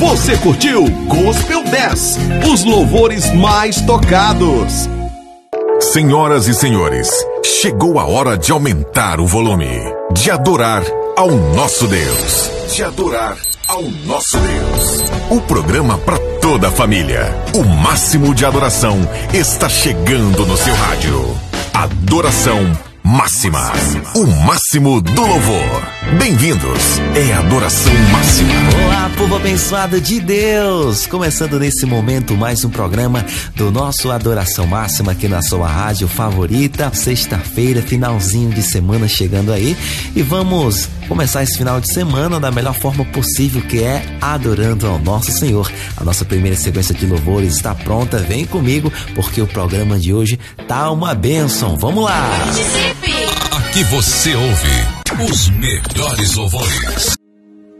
Você curtiu Gospel 10, os louvores mais tocados. Senhoras e senhores, chegou a hora de aumentar o volume, de adorar ao nosso Deus. De adorar ao nosso Deus. O programa para toda a família. O máximo de adoração está chegando no seu rádio. Adoração Máxima. O máximo do louvor. Bem-vindos. É Adoração Máxima. Olá, povo abençoado de Deus. Começando nesse momento mais um programa do nosso Adoração Máxima aqui na sua rádio favorita. Sexta-feira, finalzinho de semana chegando aí. E vamos começar esse final de semana da melhor forma possível, que é adorando ao nosso Senhor. A nossa primeira sequência de louvores está pronta. Vem comigo, porque o programa de hoje tá uma bênção. Vamos lá! Aqui você ouve os melhores louvores.